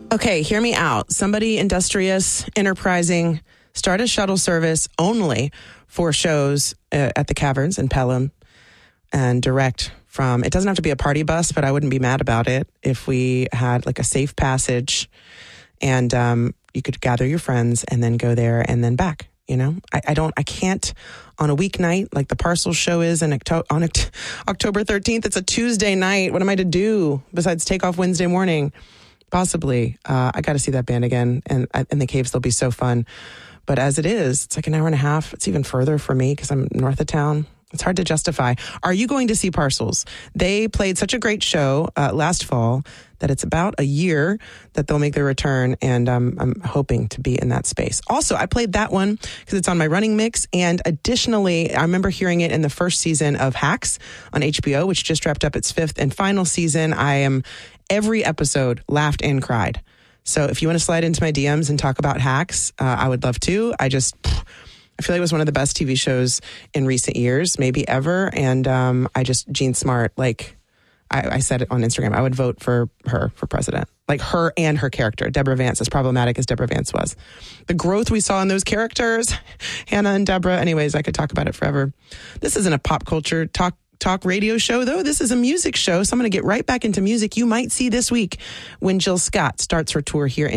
Okay, hear me out. Somebody industrious, enterprising, start a shuttle service only for shows at the Caverns in Pelham and direct from, it doesn't have to be a party bus, but I wouldn't be mad about it if we had like a safe passage and you could gather your friends and then go there and then back. You know, I can't on a weeknight like the Parcels show is on October 13th. It's a Tuesday night. What am I to do besides take off Wednesday morning? Possibly. I got to see that band again. And in the Caves, they'll be so fun. But as it is, it's like an hour and a half. It's even further for me because I'm north of town. It's hard to justify. Are you going to see Parcels? They played such a great show last fall that it's about a year that they'll make their return, and I'm hoping to be in that space. Also, I played that one because it's on my running mix, and additionally, I remember hearing it in the first season of Hacks on HBO, which just wrapped up its 5th and final season. Every episode laughed and cried. So if you want to slide into my DMs and talk about Hacks, I would love to. I feel like it was one of the best TV shows in recent years, maybe ever. And Jean Smart, like I said it on Instagram, I would vote for her for president. Like her and her character, Deborah Vance, as problematic as Deborah Vance was. The growth we saw in those characters, Hannah and Deborah. Anyways, I could talk about it forever. This isn't a pop culture talk radio show, though. This is a music show. So I'm going to get right back into music. You might see this week when Jill Scott starts her tour here in